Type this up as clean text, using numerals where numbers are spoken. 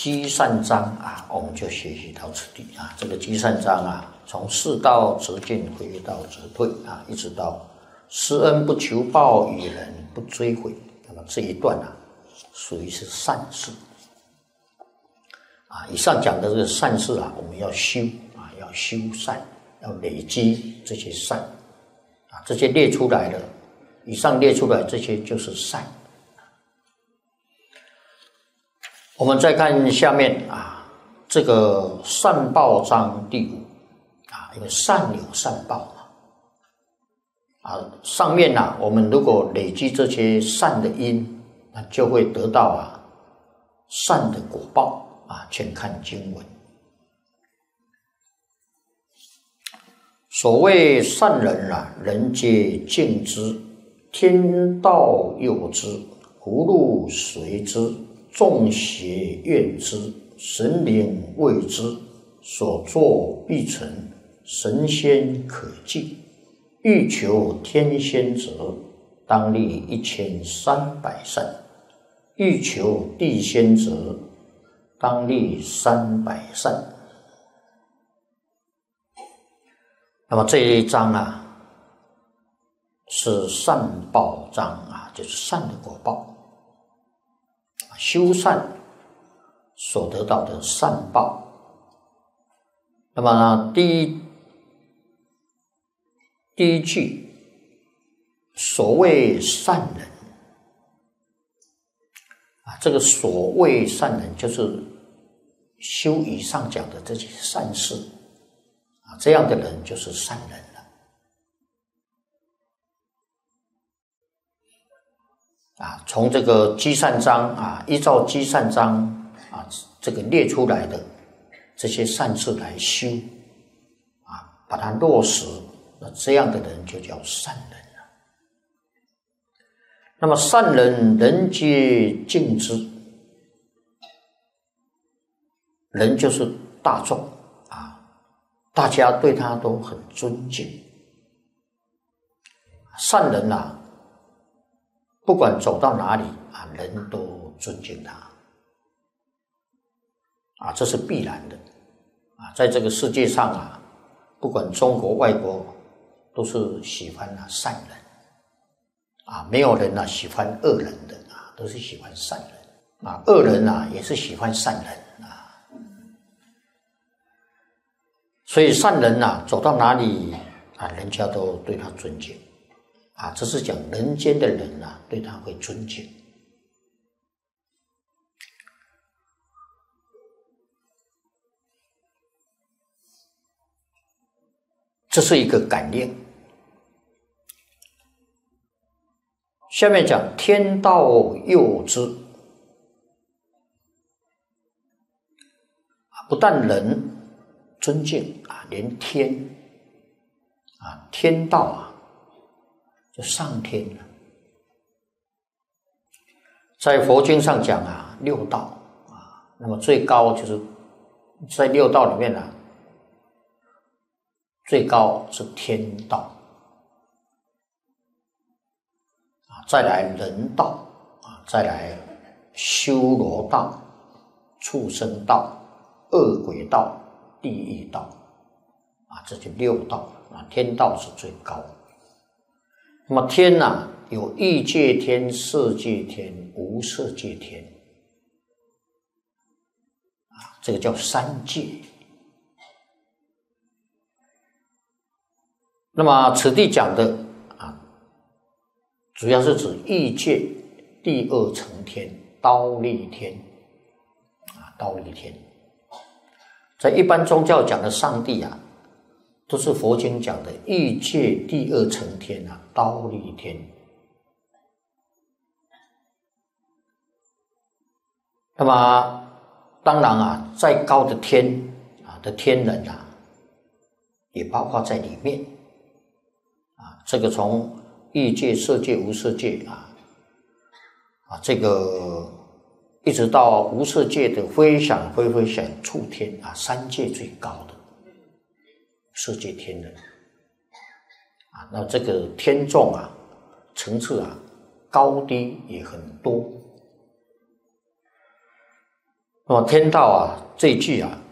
积善章啊，我们就学习到此地啊。这个积善章啊，从世道直进，回道直退啊，一直到施恩不求报，与人不追悔。那么这一段啊，属于是善事啊。以上讲的这个善事啊，我们要修啊，要修善，要累积这些善啊，这些列出来的，以上列出来这些就是善。我们再看下面啊，这个善报章第5啊，因为善有善报啊，上面啊，我们如果累积这些善的因，那就会得到啊善的果报啊。请看经文，所谓善人啊，人皆敬之，天道佑之，福禄随之。众邪怨之，神灵畏之，所作必成，神仙可敬。欲求天仙者，当立1300善；欲求地仙者，当立300善。那么这一章啊，是善报章啊，就是善的果报。修善所得到的善报。那么呢，第一句，所谓善人啊，这个所谓善人就是修以上讲的这些善事啊，这样的人就是善人了啊。从这个积善章啊，依照积善章啊这个列出来的这些善事来修啊，把它落实，那这样的人就叫善人了。那么善人，人皆敬之，人就是大众啊，大家对他都很尊敬。善人啊，不管走到哪里啊，人都尊敬他啊，这是必然的啊。在这个世界上啊，不管中国外国，都是喜欢善人啊，没有人喜欢恶人的啊，都是喜欢善人啊。恶人也是喜欢善人啊。所以善人走到哪里啊，人家都对他尊敬啊，这是讲人间的人对他会尊敬。这是一个感应。下面讲天道佑之啊，不但人尊敬啊，连天啊，天道就上天了。在佛经上讲六道啊，那么最高就是在六道里面最高是天道啊，再来人道啊，再来修罗道、畜生道、恶鬼道、地狱道啊，这就六道啊，天道是最高。那么天有欲界天、色界天、无色界天啊，这个叫三界。那么此地讲的主要是指欲界第二层天忉利天啊，忉利天。在一般宗教讲的上帝都是佛经讲的欲界第二层天忉利天。那么当然再高的天的天人也包括在里面这个从欲界、色界、无色界这个一直到无色界的非想非非想处天三界最高的色界天人那这个天众层次高低也很多。 那么天道啊，这一句啊，